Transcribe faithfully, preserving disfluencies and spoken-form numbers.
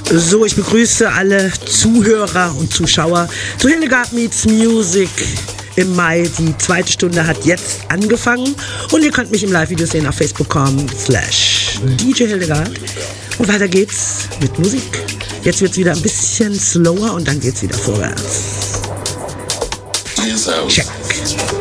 So, ich begrüße alle Zuhörer und Zuschauer zu Hildegard Meets Music im Mai. Die zweite Stunde hat jetzt angefangen und ihr könnt mich im Live-Video sehen auf facebook punkt com slash D J Hildegard. Und weiter geht's mit Musik. Jetzt wird's wieder ein bisschen slower und dann geht's wieder vorwärts. Check.